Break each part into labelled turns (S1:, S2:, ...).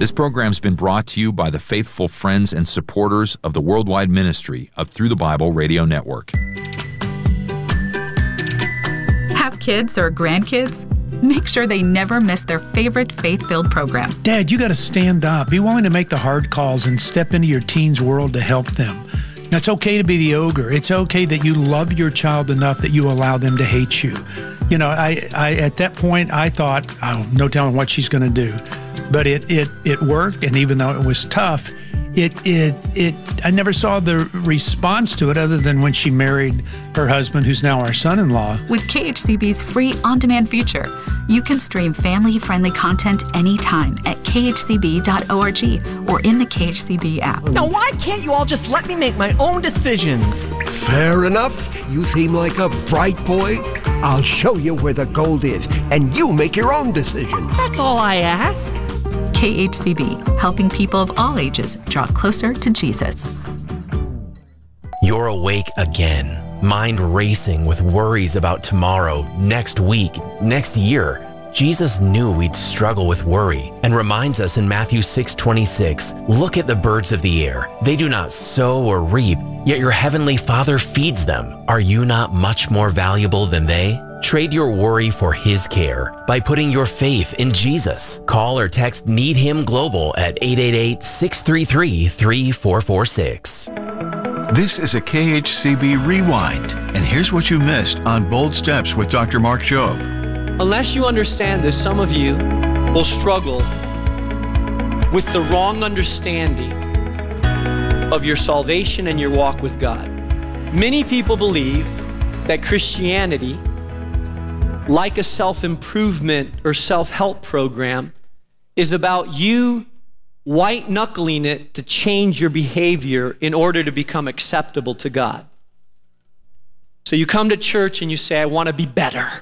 S1: This program's been brought to you by the faithful friends and supporters of the worldwide ministry of Through the Bible Radio Network.
S2: Have kids or grandkids? Make sure they never miss their favorite faith-filled program.
S3: Dad, you got to stand up. Be willing to make the hard calls and step into your teens' world to help them. Now, it's okay to be the ogre. It's okay that you love your child enough that you allow them to hate you. You know, I at that point, I thought, oh, no telling what she's going to do. But it worked, and even though it was tough, I never saw the response to it other than when she married her husband, who's now our son-in-law.
S2: With KHCB's free on-demand feature, you can stream family-friendly content anytime at khcb.org or in the KHCB app.
S4: Now, why can't you all just let me make my own decisions?
S5: Fair enough. You seem like a bright boy. I'll show you where the gold is, and you make your own decisions.
S4: That's all I ask.
S2: KHCB, helping people of all ages draw closer to Jesus.
S6: You're awake again, mind racing with worries about tomorrow, next week, next year. Jesus knew we'd struggle with worry and reminds us in Matthew 6:26, "Look at the birds of the air. They do not sow or reap, yet your heavenly Father feeds them. Are you not much more valuable than they?" Trade your worry for His care by putting your faith in Jesus. Call or text Need Him Global at 888-633-3446.
S7: This is a KHCB Rewind, and here's what you missed on Bold Steps with Dr. Mark Jobe.
S8: Unless you understand this, some of you will struggle with the wrong understanding of your salvation and your walk with God. Many people believe that Christianity, like a self-improvement or self-help program, is about you white-knuckling it to change your behavior in order to become acceptable to God. So you come to church and you say, I want to be better.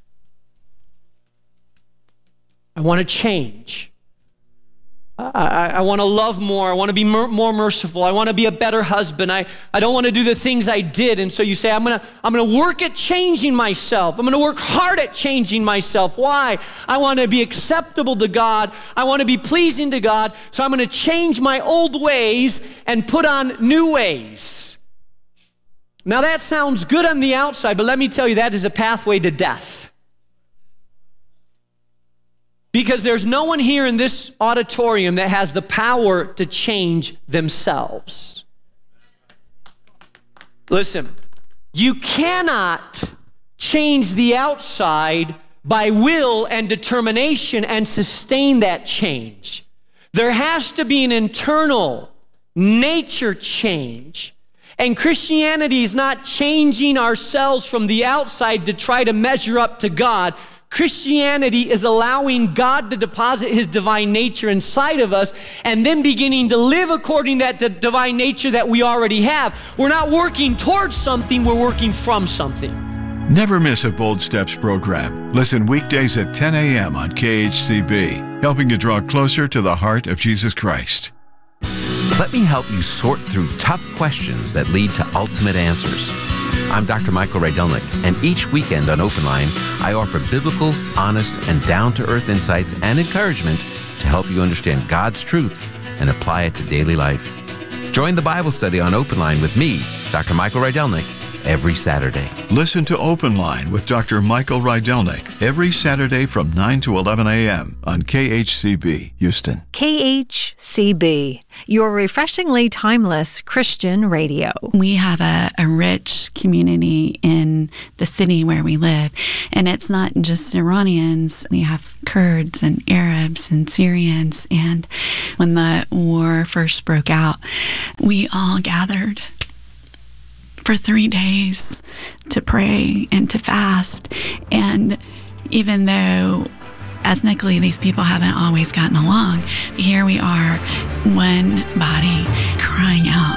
S8: I want to change. I want to love more. I want to be more merciful. I want to be a better husband. I don't want to do the things I did. And so you say, I'm going to work at changing myself. I'm going to work hard at changing myself. Why? I want to be acceptable to God. I want to be pleasing to God. So I'm going to change my old ways and put on new ways. Now that sounds good on the outside, but let me tell you, that is a pathway to death. Because there's no one here in this auditorium that has the power to change themselves. Listen, you cannot change the outside by will and determination and sustain that change. There has to be an internal nature change. And Christianity is not changing ourselves from the outside to try to measure up to God. Christianity is allowing God to deposit His divine nature inside of us and then beginning to live according to that divine nature that we already have. We're not working towards something, we're working from something.
S7: Never miss a Bold Steps program. Listen weekdays at 10 a.m. on KHCB, helping you draw closer to the heart of Jesus Christ.
S9: Let me help you sort through tough questions that lead to ultimate answers. I'm Dr. Michael Rydelnik, and each weekend on Open Line, I offer biblical, honest, and down-to-earth insights and encouragement to help you understand God's truth and apply it to daily life. Join the Bible study on Open Line with me, Dr. Michael Rydelnik, every Saturday.
S7: Listen to Open Line with Dr. Michael Rydelnik every Saturday from 9 to 11 a.m. on KHCB, Houston.
S10: KHCB, your refreshingly timeless Christian radio.
S11: We have a rich community in the city where we live, and it's not just Iranians. We have Kurds and Arabs and Syrians, and when the war first broke out, we all gathered for 3 days to pray and to fast. And even though ethnically these people haven't always gotten along, here we are, one body, crying out.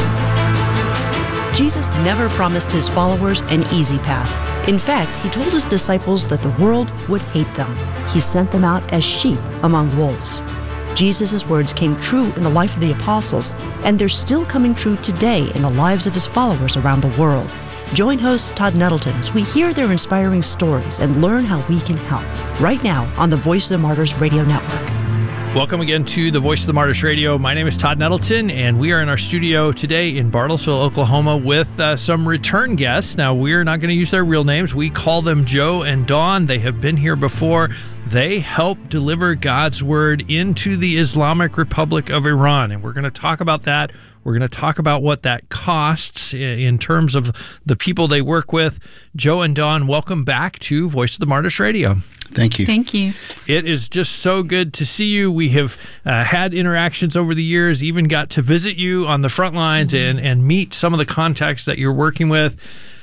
S12: Jesus never promised His followers an easy path. In fact, He told His disciples that the world would hate them. He sent them out as sheep among wolves. Jesus' words came true in the life of the apostles, and they're still coming true today in the lives of His followers around the world. Join host Todd Nettleton as we hear their inspiring stories and learn how we can help. Right now on the Voice of the Martyrs Radio Network.
S13: Welcome again to the Voice of the Martyrs Radio. My name is Todd Nettleton, and we are in our studio today in Bartlesville, Oklahoma, with some return guests. Now, we're not going to use their real names. We call them Joe and Dawn. They have been here before. They help deliver God's word into the Islamic Republic of Iran, and we're going to talk about that. We're going to talk about what that costs in terms of the people they work with. Joe and Dawn, welcome back to Voice of the Martyrs Radio.
S14: Thank you.
S11: Thank you.
S13: It is just so good to see you. We have had interactions over the years, even got to visit you on the front lines and meet some of the contacts that you're working with.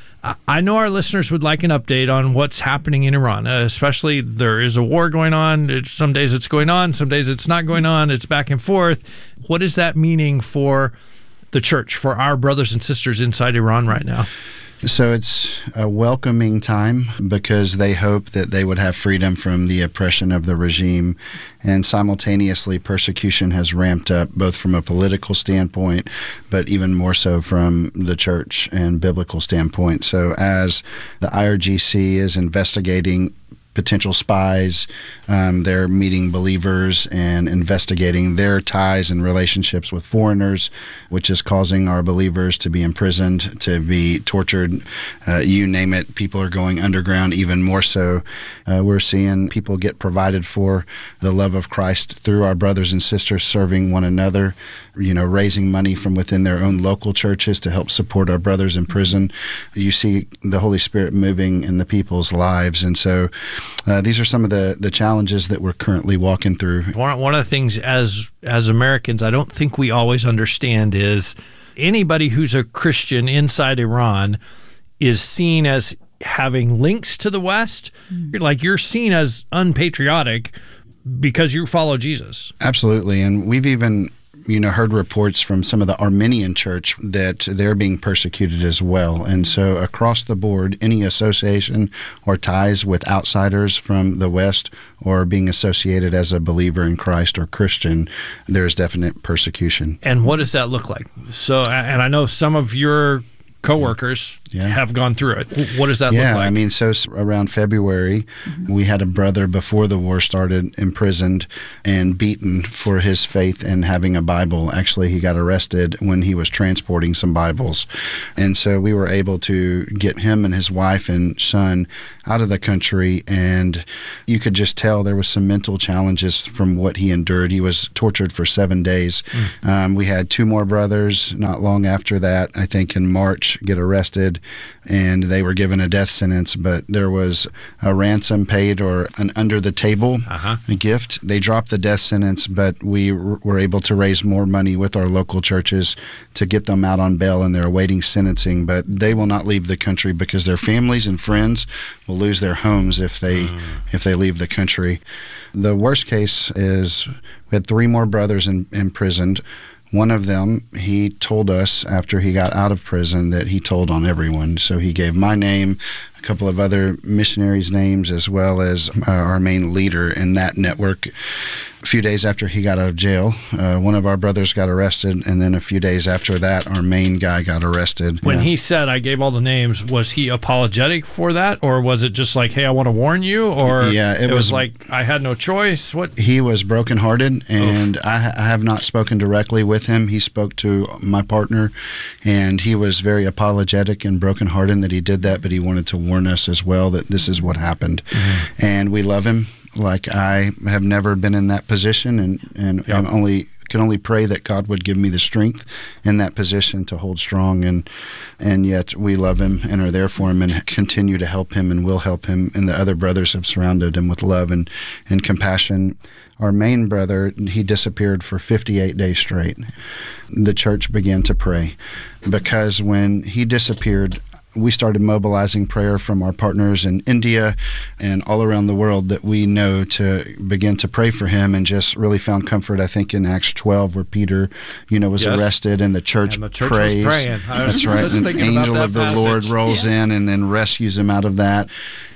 S13: I know our listeners would like an update on what's happening in Iran, especially there is a war going on. Some days it's going on, some days it's not going on. It's back and forth. What is that meaning for the church, for our brothers and sisters inside Iran right now?
S14: So it's a welcoming time because they hope that they would have freedom from the oppression of the regime, and simultaneously persecution has ramped up both from a political standpoint, but even more so from the church and biblical standpoint. So as the IRGC is investigating potential spies, they're meeting believers and investigating their ties and relationships with foreigners, which is causing our believers to be imprisoned, to be tortured, you name it. People are going underground even more so. We're seeing people get provided for the love of Christ through our brothers and sisters serving one another, raising money from within their own local churches to help support our brothers in prison. You see the Holy Spirit moving in the people's lives. And so these are some of the challenges that we're currently walking through.
S13: One of the things as Americans, I don't think we always understand is anybody who's a Christian inside Iran is seen as having links to the West. You're seen as unpatriotic because you follow Jesus.
S14: Absolutely. And we've even heard reports from some of the Armenian church that they're being persecuted as well. And so across the board, any association or ties with outsiders from the West or being associated as a believer in Christ or Christian, there's definite persecution.
S13: And what does that look like? So, and I know some of your coworkers have gone through it. What does that look like?
S14: So around February, we had a brother before the war started imprisoned and beaten for his faith and having a Bible. Actually, he got arrested when he was transporting some Bibles. And so we were able to get him and his wife and son out of the country, and you could just tell there was some mental challenges from what he endured. He was tortured for 7 days. We had two more brothers not long after that, I think in March, get arrested, and they were given a death sentence, but there was a ransom paid or an under-the-table gift. They dropped the death sentence, but we were able to raise more money with our local churches to get them out on bail, and they're awaiting sentencing, but they will not leave the country because their families and friends will lose their homes if they leave the country. The worst case is we had three more brothers imprisoned. One of them, he told us after he got out of prison that he told on everyone. So he gave my name, a couple of other missionaries' names, as well as our main leader in that network. A few days after he got out of jail, one of our brothers got arrested, and then a few days after that, our main guy got arrested.
S13: When he said, I gave all the names, was he apologetic for that, or was it just like, hey, I want to warn you, or it was like, I had no choice? What?
S14: He was brokenhearted, and I have not spoken directly with him. He spoke to my partner, and he was very apologetic and brokenhearted that he did that, but he wanted to warn us as well that this is what happened. And we love him. Like, I have never been in that position, and can only pray that God would give me the strength in that position to hold strong, and yet we love him and are there for him and continue to help him and will help him, and the other brothers have surrounded him with love and compassion. Our main brother, he disappeared for 58 days straight. The church began to pray because when he disappeared, we started mobilizing prayer from our partners in India and all around the world that we know to begin to pray for him, and just really found comfort, I think, in Acts 12 where Peter, was arrested and the church prays.
S13: Was praying.
S14: That's right. And an angel of the Lord rolls in and then rescues him out of that.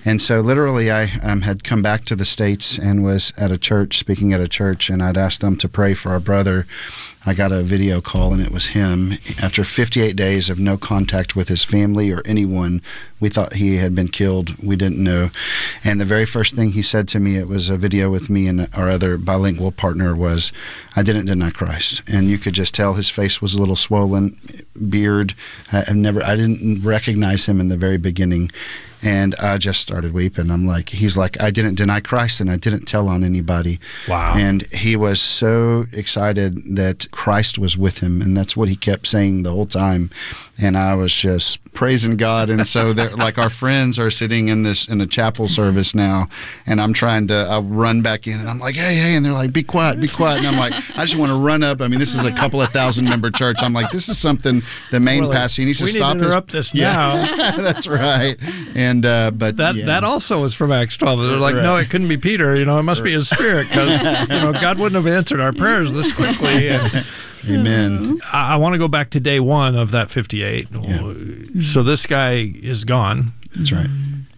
S14: And so literally I had come back to the States and was at a church, speaking at a church, and I'd asked them to pray for our brother. I got a video call, and it was him. After 58 days of no contact with his family or anyone, we thought he had been killed. We didn't know. And the very first thing he said to me, it was a video with me and our other bilingual partner, was, "I didn't deny Christ." And you could just tell his face was a little swollen, beard. I didn't recognize him in the very beginning. And I just started weeping. He's like, "I didn't deny Christ, and I didn't tell on anybody."
S13: Wow.
S14: And he was so excited that Christ was with him, and that's what he kept saying the whole time. And I was just praising God. And so our friends are sitting in a chapel service now, and I'll run back in, and I'm like, hey, and they're like, be quiet. And I'm like, I just want to run up. I mean, this is a couple of 1,000-member church. I'm like, this is something the main pastor, he needs to stop.
S13: We need to interrupt this now.
S14: Yeah, that's right. And but
S13: that also was from Acts 12. They're like, no, it couldn't be Peter. It must be his spirit, because God wouldn't have answered our prayers this quickly. And,
S14: Amen.
S13: I want to go back to day one of that 58. Yeah. So this guy is gone.
S14: That's right.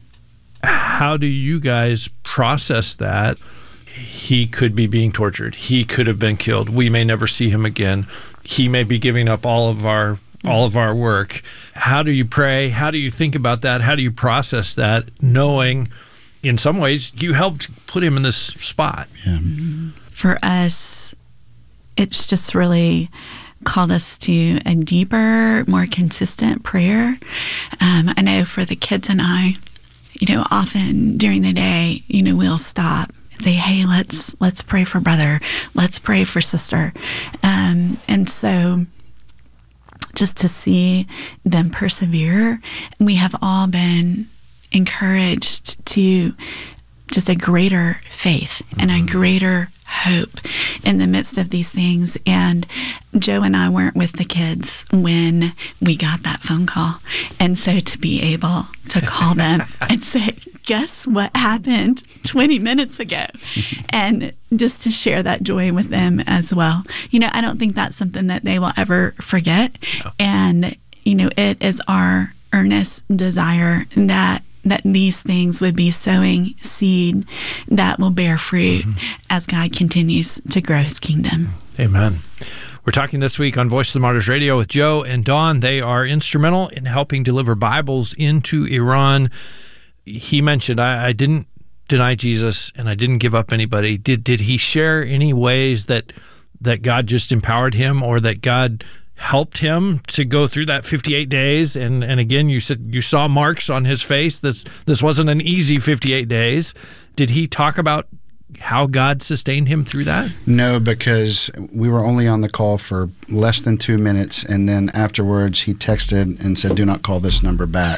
S13: How do you guys process that? He could be being tortured. He could have been killed. We may never see him again. He may be giving up all of our work. How do you pray? How do you think about that? How do you process that, knowing in some ways you helped put him in this spot?
S14: Yeah.
S11: For us, it's just really called us to a deeper, more consistent prayer. I know for the kids and I, often during the day, we'll stop and say, hey, let's pray for brother. Let's pray for sister. And so just to see them persevere, we have all been encouraged to just a greater faith and a greater hope in the midst of these things. And Joe and I weren't with the kids when we got that phone call. And so to be able to call them and say, guess what happened 20 minutes ago? And just to share that joy with them as well. I don't think that's something that they will ever forget. No. And, it is our earnest desire that these things would be sowing seed that will bear fruit as God continues to grow his kingdom.
S13: Amen. We're talking this week on Voice of the Martyrs Radio with Joe and Dawn. They are instrumental in helping deliver Bibles into Iran. He mentioned, I didn't deny Jesus and I didn't give up anybody. Did he share any ways that God just empowered him, or that God helped him to go through that 58 days? And again, you said you saw marks on his face. This wasn't an easy 58 days. Did he talk about how God sustained him through that? No,
S14: because we were only on the call for less than 2 minutes, and then afterwards he texted and said, "Do not call this number back."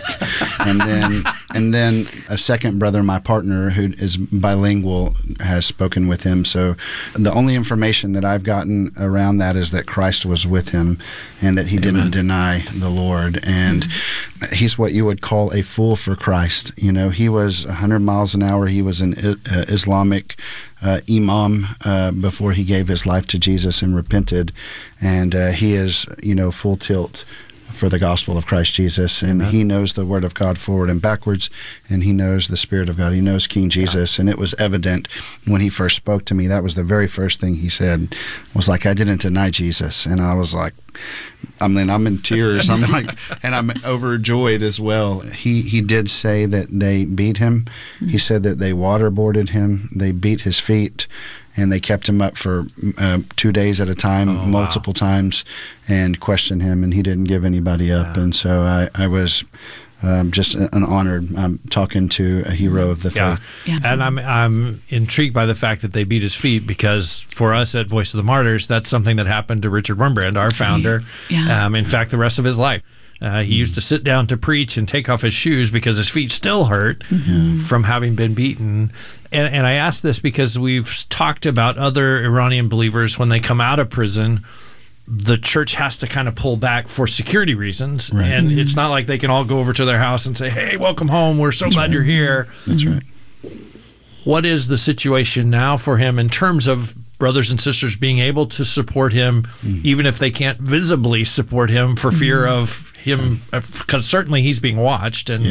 S14: and then a second brother, my partner, who is bilingual, has spoken with him. So the only information that I've gotten around that is that Christ was with him and that he didn't deny the Lord. And he's what you would call a fool for Christ. He was 100 miles an hour. He was an Islamic imam before he gave his life to Jesus and repented, and he is full tilt for the gospel of Christ Jesus, and Amen. He knows the word of God forward and backwards, and he knows the Spirit of God. He knows King Jesus, and it was evident when he first spoke to me. That was the very first thing he said, was like, "I didn't deny Jesus," and I was like, I'm in tears. I'm like, and I'm overjoyed as well. He did say that they beat him. He said that they waterboarded him. They beat his feet, and they kept him up for 2 days at a time, multiple times, and questioned him, and he didn't give anybody up. Yeah. And so I was just an honored talking to a hero of the faith.
S13: Yeah. And I'm intrigued by the fact that they beat his feet, because for us at Voice of the Martyrs, that's something that happened to Richard Wurmbrand, our founder. Yeah. In fact, the rest of his life. He used to sit down to preach and take off his shoes because his feet still hurt from having been beaten. And I ask this because we've talked about other Iranian believers when they come out of prison. The church has to kind of pull back for security reasons. Right. And it's not like they can all go over to their house and say, "Hey, welcome home. We're so glad you're here."
S14: That's right.
S13: What is the situation now for him in terms of brothers and sisters being able to support him, even if they can't visibly support him for fear of him, because certainly he's being watched. And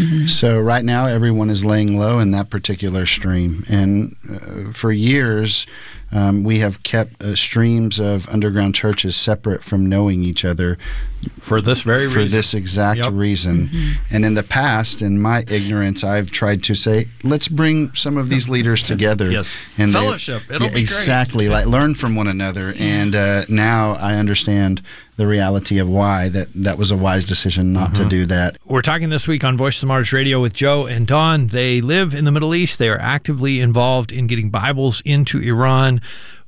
S14: So right now, everyone is laying low in that particular stream. And for years, we have kept streams of underground churches separate from knowing each other
S13: for this very reason.
S14: For this exact reason. And in the past, in my ignorance, I've tried to say, let's bring some of these leaders together. And
S13: fellowship. It'll be
S14: exactly,
S13: great.
S14: like learn from one another. And now I understand the reality of why that was a wise decision not to do that.
S13: We're talking this week on Voice of the Martyrs Radio with Joe and Dawn. They live in the Middle East. They are actively involved in getting Bibles into Iran.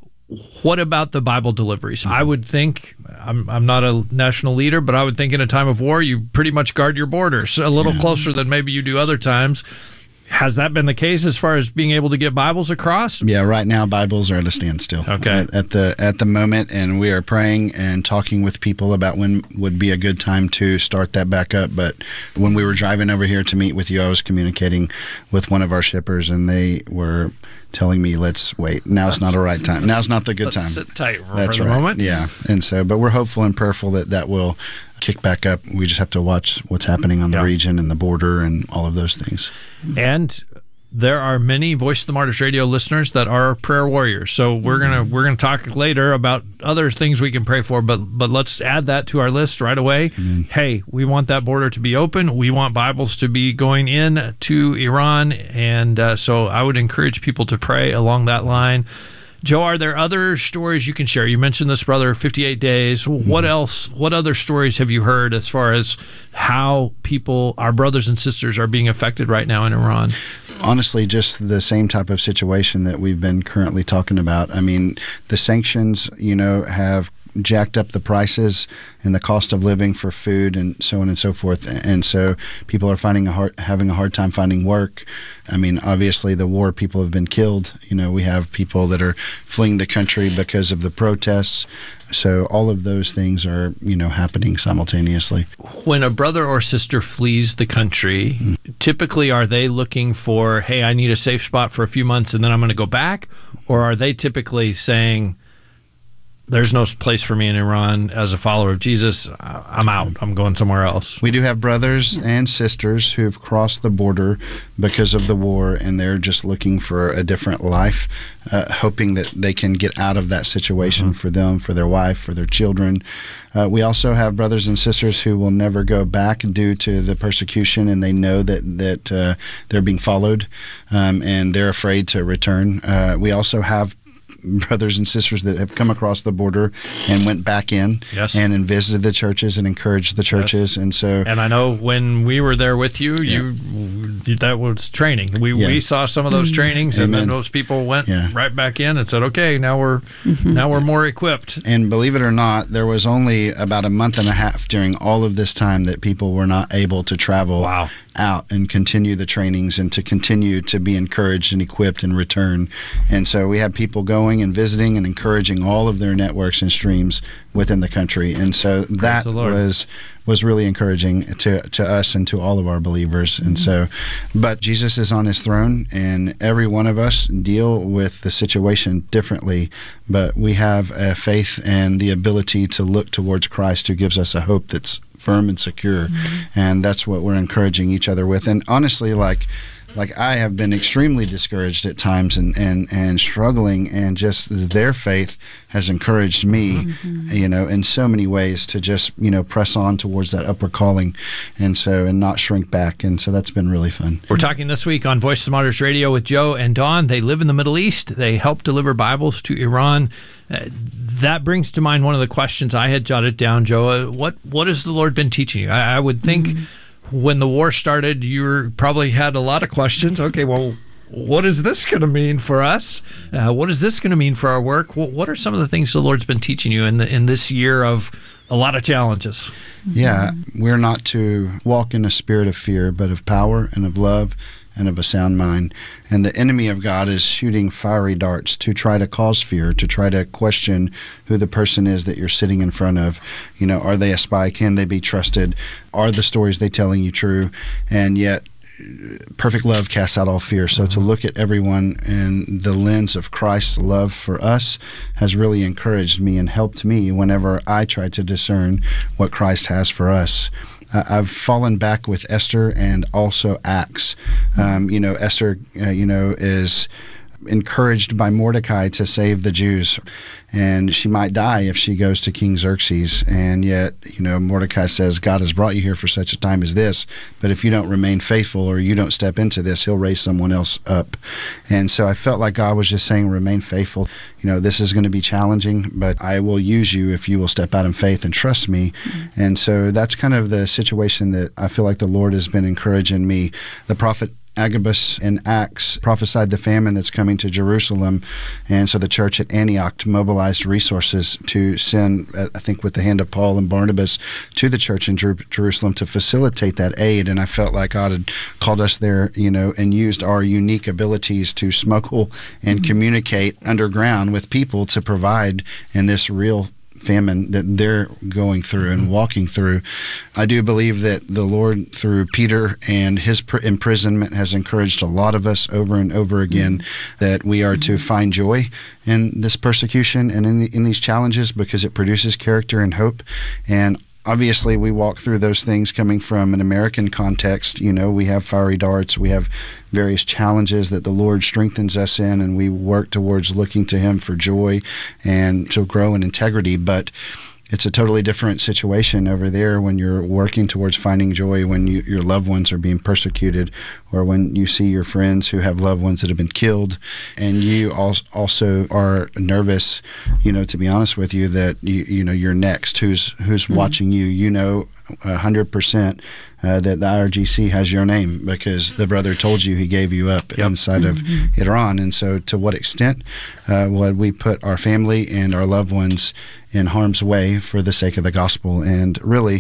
S13: What about the Bible deliveries? I would think, I'm not a national leader, but I would think in a time of war, you pretty much guard your borders a little closer than maybe you do other times. Has that been the case as far as being able to get Bibles across?
S14: Yeah, right now Bibles are at a standstill.
S13: Okay.
S14: At the moment, and we are praying and talking with people about when would be a good time to start that back up. But when we were driving over here to meet with you, I was communicating with one of our shippers, and they were telling me, let's wait. Now's not a right time. Now's not the good time.
S13: Sit tight for
S14: That's
S13: the
S14: right.
S13: moment.
S14: Yeah. And so, but we're hopeful and prayerful that will kick back up. We just have to watch what's happening on the region and the border and all of those things.
S13: And there are many Voice of the Martyrs Radio listeners that are prayer warriors. So we're gonna talk later about other things we can pray for, but let's add that to our list right away. Hey, we want that border to be open. We want Bibles to be going in to Iran, and so I would encourage people to pray along that line. Joe, are there other stories you can share? You mentioned this brother, 58 days. What else? What other stories have you heard as far as how people, our brothers and sisters, are being affected right now in Iran?
S14: Honestly, just the same type of situation that we've been currently talking about. I mean, the sanctions, have jacked up the prices and the cost of living for food and so on and so forth. And so people are having a hard time finding work. I mean, obviously the war, people have been killed. We have people that are fleeing the country because of the protests. So all of those things are, happening simultaneously.
S13: When a brother or sister flees the country, typically are they looking for, hey, I need a safe spot for a few months and then I'm going to go back? Or are they typically saying, there's no place for me in Iran as a follower of Jesus. I'm out. I'm going somewhere else.
S14: We do have brothers and sisters who've crossed the border because of the war, and they're just looking for a different life, hoping that they can get out of that situation for them, for their wife, for their children. We also have brothers and sisters who will never go back due to the persecution, and they know that they're being followed, and they're afraid to return. We also have brothers and sisters that have come across the border and went back in and visited the churches and encouraged the churches. And so,
S13: and I know when we were there with you, that was training. We saw some of those trainings, and then those people went right back in and said, okay, now we're more equipped.
S14: And believe it or not, there was only about a month and a half during all of this time that people were not able to travel out and continue the trainings and to continue to be encouraged and equipped and return. And so we had people going and visiting and encouraging all of their networks and streams within the country. And so that was really encouraging to us and to all of our believers. And so, but Jesus is on his throne, and every one of us deal with the situation differently, but we have a faith and the ability to look towards Christ, who gives us a hope that's firm and secure. And that's what we're encouraging each other with. And honestly, like I have been extremely discouraged at times and struggling, and just their faith has encouraged me, in so many ways to just, press on towards that upward calling and not shrink back. And so that's been really fun.
S13: We're talking this week on Voice of the Martyrs Radio with Joe and Dawn. They live in the Middle East. They help deliver Bibles to Iran. That brings to mind one of the questions I had jotted down, Joe. What has the Lord been teaching you? I would think when the war started, you probably had a lot of questions. Okay, well, what is this going to mean for us? What is this going to mean for our work? What are some of the things the Lord's been teaching you in this year of a lot of challenges?
S14: Yeah, we're not to walk in a spirit of fear, but of power and of love and of a sound mind. And the enemy of God is shooting fiery darts to try to cause fear, to try to question who the person is that you're sitting in front of. Are they a spy? Can they be trusted? Are the stories they telling you true? And yet perfect love casts out all fear. So to look at everyone in the lens of Christ's love for us has really encouraged me and helped me whenever I try to discern what Christ has for us. I've fallen back with Esther and also Acts. Esther, is encouraged by Mordecai to save the Jews, and she might die if she goes to King Xerxes. And yet, Mordecai says, God has brought you here for such a time as this, but if you don't remain faithful or you don't step into this, he'll raise someone else up. And so I felt like God was just saying, remain faithful. This is going to be challenging, but I will use you if you will step out in faith and trust me. Mm-hmm. And so that's kind of the situation that I feel like the Lord has been encouraging me. The prophet Agabus in Acts prophesied the famine that's coming to Jerusalem, and so the church at Antioch mobilized resources to send, I think with the hand of Paul and Barnabas, to the church in Jerusalem to facilitate that aid. And I felt like God had called us there, and used our unique abilities to smuggle and communicate underground with people to provide in this real famine that they're going through and walking through. I do believe that the Lord, through Peter and his imprisonment, has encouraged a lot of us over and over again that we are to find joy in this persecution and in these challenges, because it produces character and hope. And obviously, we walk through those things coming from an American context. We have fiery darts, we have various challenges that the Lord strengthens us in, and we work towards looking to Him for joy and to grow in integrity. But it's a totally different situation over there when you're working towards finding joy when your loved ones are being persecuted, or when you see your friends who have loved ones that have been killed, and you also are nervous, to be honest with you, that you're next. Who's watching you? 100% that the IRGC has your name because the brother told you he gave you up inside of Iran. And so to what extent would we put our family and our loved ones in harm's way for the sake of the gospel? And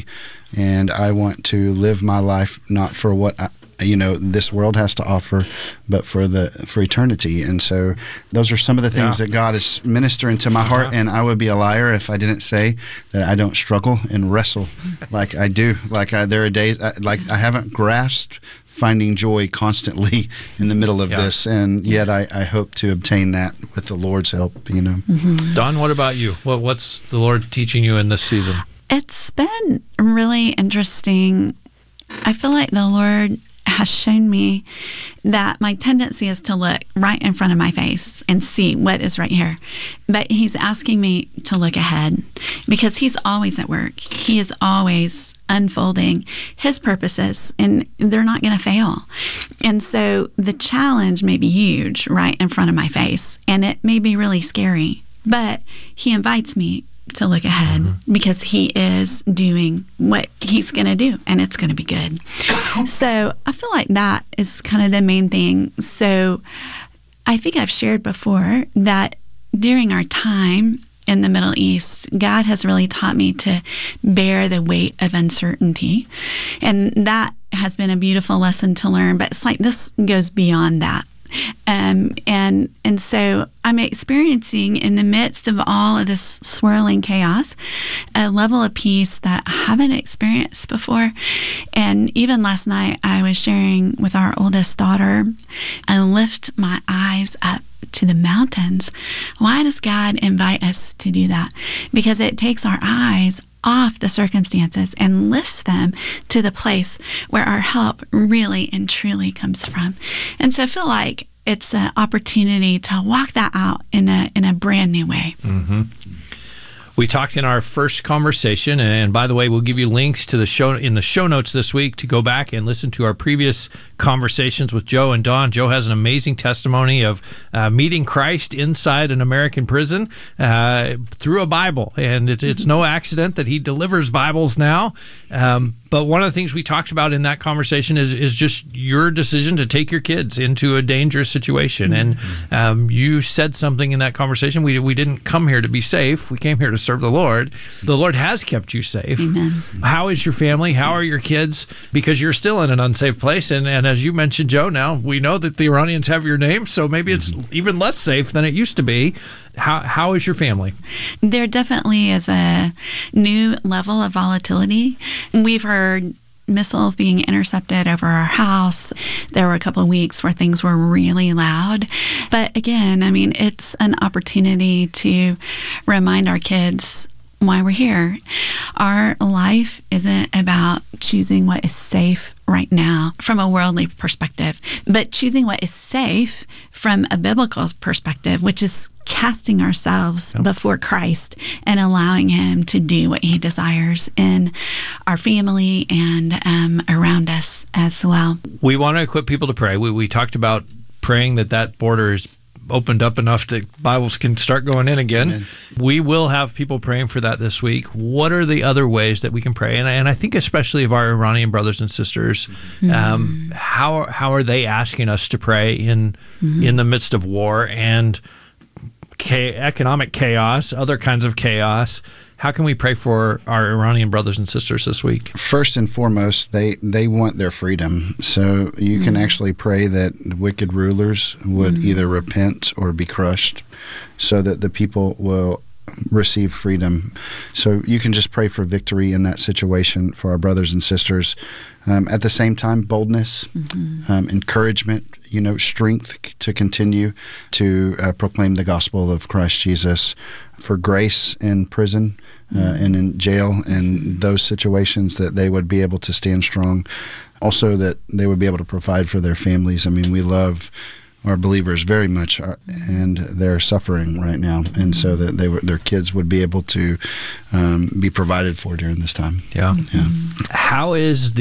S14: I want to live my life not for what this world has to offer, but for eternity. And so those are some of the things that God is ministering to my heart. And I would be a liar if I didn't say that I don't struggle and wrestle like I do. There are days I haven't grasped finding joy constantly in the middle of this, and yet I hope to obtain that with the Lord's help.
S13: Dawn, what about you? What's the Lord teaching you in this season?
S11: It's been really interesting. I feel like the Lord has shown me that my tendency is to look right in front of my face and see what is right here. But He's asking me to look ahead, because He's always at work. He is always unfolding His purposes, and they're not going to fail. And so the challenge may be huge right in front of my face, and it may be really scary, but He invites me to look ahead because He is doing what He's going to do, and it's going to be good. So I feel like that is kind of the main thing. So I think I've shared before that during our time in the Middle East, God has really taught me to bear the weight of uncertainty. And that has been a beautiful lesson to learn, but it's like this goes beyond that. And so I'm experiencing, in the midst of all of this swirling chaos, a level of peace that I haven't experienced before. And even last night, I was sharing with our oldest daughter, I lift my eyes up to the mountains. Why does God invite us to do that? Because it takes our eyes off the circumstances and lifts them to the place where our help really and truly comes from. And so I feel like it's an opportunity to walk that out in a brand new way.
S13: We talked in our first conversation, and by the way, we'll give you links to the show in the show notes this week to go back and listen to our previous conversations with Joe and Dawn. Joe has an amazing testimony of meeting Christ inside an American prison through a Bible, and it's no accident that he delivers Bibles now. But one of the things we talked about in that conversation is just your decision to take your kids into a dangerous situation. And you said something in that conversation. We didn't come here to be safe. We came here to serve the Lord. The Lord has kept you safe.
S11: Amen.
S13: How is your family? How are your kids? Because you're still in an unsafe place. And as you mentioned, Joe, now we know that the Iranians have your name, so maybe it's even less safe than it used to be. How is your family?
S11: There definitely is a new level of volatility. We've heard missiles being intercepted over our house. There were a couple of weeks where things were really loud. But again, I mean, it's an opportunity to remind our kids why we're here. Our life isn't about choosing what is safe right now from a worldly perspective, but choosing what is safe from a biblical perspective, which is casting ourselves before Christ and allowing Him to do what He desires in our family and around us as well.
S13: We want to equip people to pray. We talked about praying that border is opened up enough that Bibles can start going in again. Amen. We will have people praying for that this week. What are the other ways that we can pray? And I think especially of our Iranian brothers and sisters, how are they asking us to pray in the midst of war and economic chaos, other kinds of chaos? How can we pray for our Iranian brothers and sisters this week?
S14: First and foremost, they want their freedom. So you can actually pray that wicked rulers would either repent or be crushed so that the people will receive freedom. So you can just pray for victory in that situation for our brothers and sisters. At the same time, boldness, encouragement, strength to continue to proclaim the gospel of Christ Jesus, for grace in prison and in jail and those situations, that they would be able to stand strong. Also that they would be able to provide for their families. I mean, we love our believers very much, and they're suffering right now, and so that their kids would be able to be provided for during this time.
S13: Yeah. How is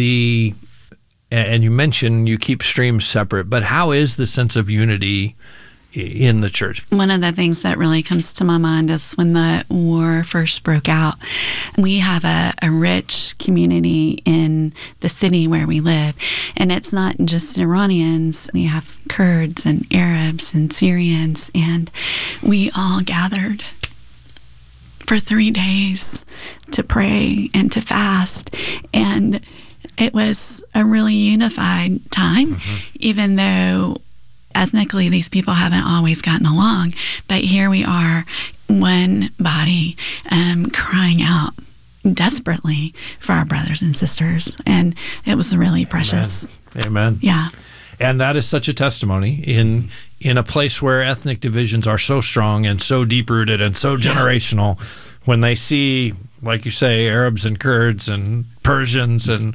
S13: and you mentioned you keep streams separate, but how is the sense of unity in the church?
S11: One of the things that really comes to my mind is when the war first broke out, we have a rich community in the city where we live. And it's not just Iranians. We have Kurds and Arabs and Syrians, and we all gathered for 3 days to pray and to fast. And it was a really unified time, even though ethnically these people haven't always gotten along. But here we are, one body, crying out desperately for our brothers and sisters. And it was really precious.
S13: Amen.
S11: Yeah.
S13: And that is such a testimony in a place where ethnic divisions are so strong and so deep-rooted and so generational. When they see, like you say, Arabs and Kurds and Persians and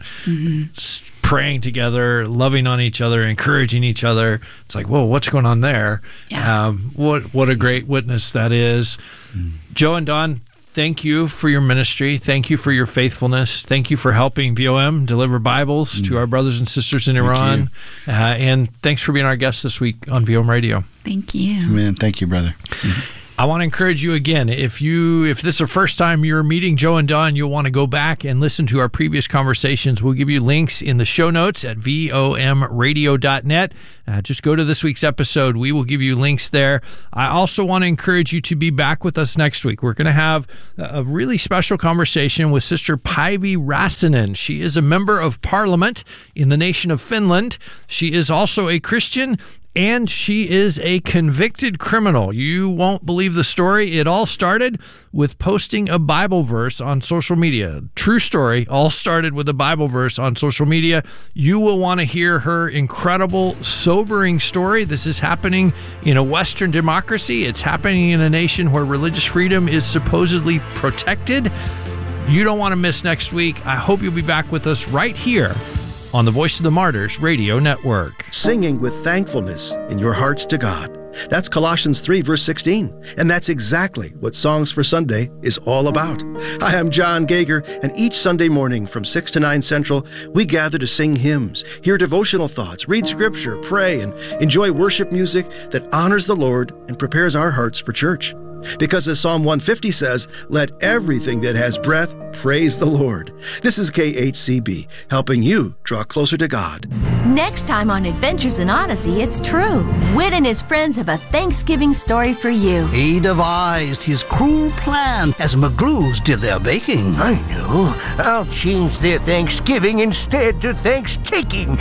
S13: praying together, loving on each other, encouraging each other, it's like, whoa, what's going on there? Yeah. What a great witness that is. Joe and Don, thank you for your ministry. Thank you for your faithfulness. Thank you for helping VOM deliver Bibles to our brothers and sisters in Iran. And thanks for being our guest this week on VOM Radio.
S11: Thank you.
S14: Amen. Thank you, brother.
S13: I want to encourage you again, if this is the first time you're meeting Joe and Don, you'll want to go back and listen to our previous conversations. We'll give you links in the show notes at vomradio.net. Just go to this week's episode. We will give you links there. I also want to encourage you to be back with us next week. We're going to have a really special conversation with Sister Päivi Räsänen. She is a member of Parliament in the nation of Finland. She is also a Christian, and she is a convicted criminal. You won't believe the story. It all started with posting a Bible verse on social media. True story. All started with a Bible verse on social media. You will want to hear her incredible, sobering story. This is happening in a Western democracy. It's happening in a nation where religious freedom is supposedly protected. You don't want to miss next week. I hope you'll be back with us right here on the Voice of the Martyrs Radio Network.
S15: Singing with thankfulness in your hearts to God. That's Colossians 3, verse 16. And that's exactly what Songs for Sunday is all about. Hi, I'm John Gager, and each Sunday morning from 6 to 9 Central, we gather to sing hymns, hear devotional thoughts, read scripture, pray, and enjoy worship music that honors the Lord and prepares our hearts for church. Because as Psalm 150 says, let everything that has breath praise the Lord. This is KHCB, helping you draw closer to God.
S16: Next time on Adventures in Odyssey, it's true. Whit and his friends have a Thanksgiving story for you.
S17: He devised his cruel plan as McGlues did their baking.
S18: I know. I'll change their Thanksgiving instead to Thanks-taking.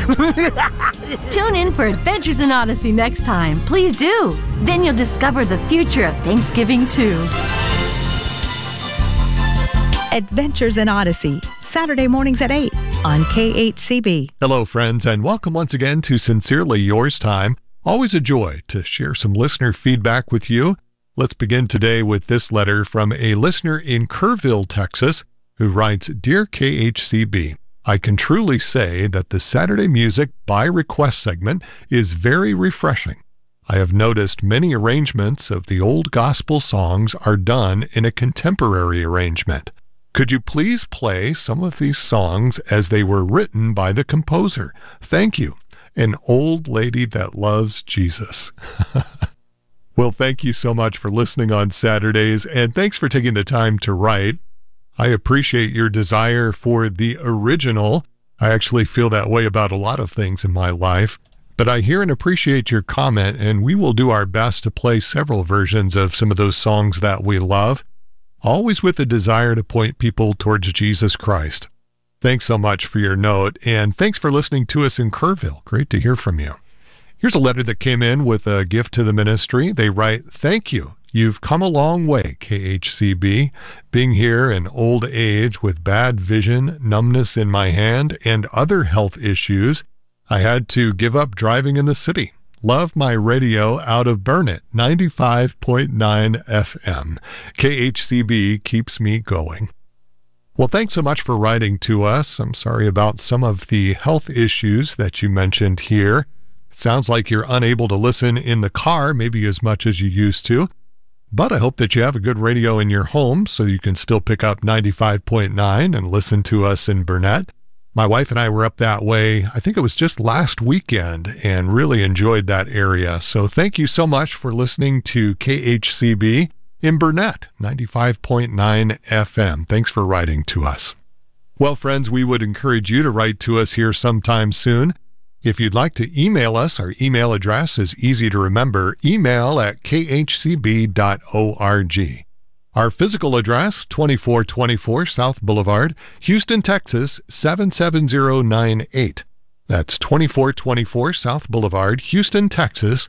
S16: Tune in for Adventures in Odyssey next time. Please do. Then you'll discover the future of Thanksgiving too.
S19: Adventures in Odyssey, Saturday mornings at 8
S10: on KHCB.
S19: Hello, friends, and welcome once again to Sincerely Yours Time. Always a joy to share some listener feedback with you. Let's begin today with this letter from a listener in Kerrville, Texas, who writes, Dear KHCB, I can truly say that the Saturday Music by Request segment is very refreshing. I have noticed many arrangements of the old gospel songs are done in a contemporary arrangement. Could you please play some of these songs as they were written by the composer? Thank you. An old lady that loves Jesus. Well, thank you so much for listening on Saturdays, and thanks for taking the time to write. I appreciate your desire for the original. I actually feel that way about a lot of things in my life. But I hear and appreciate your comment, and we will do our best to play several versions of some of those songs that we love, always with the desire to point people towards Jesus Christ. Thanks so much for your note, and thanks for listening to us in Kerrville. Great to hear from you. Here's a letter that came in with a gift to the ministry. They write, Thank you. You've come a long way, KHCB. Being here in old age with bad vision, numbness in my hand, and other health issues, I had to give up driving in the city. Love my radio out of Burnet, 95.9 FM. KHCB keeps me going. Well, thanks so much for writing to us. I'm sorry about some of the health issues that you mentioned here. It sounds like you're unable to listen in the car, maybe as much as you used to. But I hope that you have a good radio in your home so you can still pick up 95.9 and listen to us in Burnet. My wife and I were up that way, I think it was just last weekend, and really enjoyed that area. So thank you so much for listening to KHCB in Burnet, 95.9 FM. Thanks for writing to us. Well, friends, we would encourage you to write to us here sometime soon. If you'd like to email us, our email address is easy to remember, email@khcb.org. Our physical address, 2424 South Boulevard, Houston, Texas, 77098. That's 2424 South Boulevard, Houston, Texas,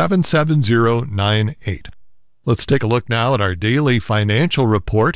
S19: 77098. Let's take a look now at our daily financial report.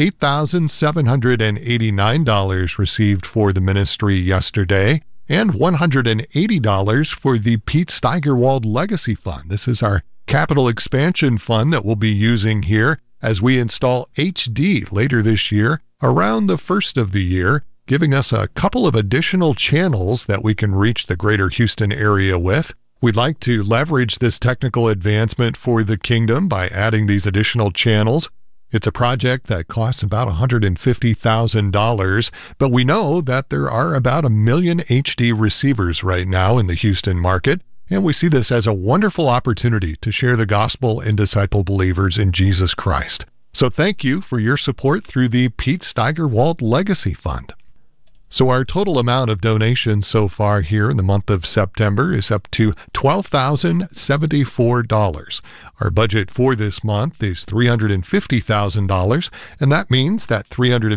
S19: $8,789 received for the ministry yesterday, and $180 for the Pete Steigerwald Legacy Fund. This is our capital expansion fund that we'll be using here as we install HD later this year, around the first of the year, giving us a couple of additional channels that we can reach the greater Houston area with. We'd like to leverage this technical advancement for the kingdom by adding these additional channels. It's a project that costs about $150,000, but we know that there are about 1 million HD receivers right now in the Houston market, and we see this as a wonderful opportunity to share the gospel and disciple believers in Jesus Christ. So thank you for your support through the Pete Steigerwald Legacy Fund. So our total amount of donations so far here in the month of September is up to $12,074. Our budget for this month is $350,000, and that means that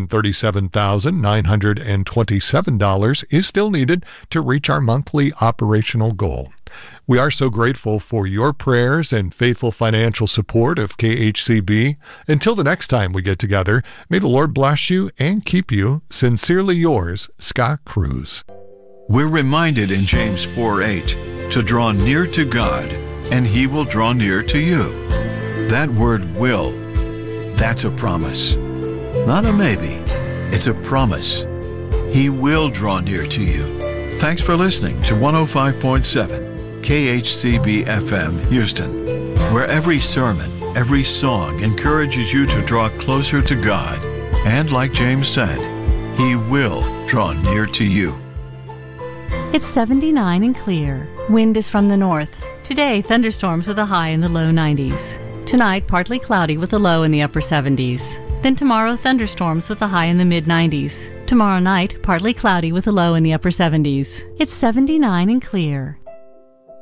S19: $337,927 is still needed to reach our monthly operational goal. We are so grateful for your prayers and faithful financial support of KHCB. Until the next time we get together, may the Lord bless you and keep you. Sincerely yours, Scott Cruz.
S7: We're reminded in James 4:8 to draw near to God, and He will draw near to you. That word will, that's a promise. Not a maybe, it's a promise. He will draw near to you. Thanks for listening to 105.7 KHCB FM Houston, where every sermon, every song encourages you to draw closer to God. And like James said, He will draw near to you.
S20: It's 79 and clear. Wind is from the north. Today, thunderstorms with a high in the low 90s. Tonight, partly cloudy with a low in the upper 70s. Then tomorrow, thunderstorms with a high in the mid-90s. Tomorrow night, partly cloudy with a low in the upper 70s. It's 79 and clear.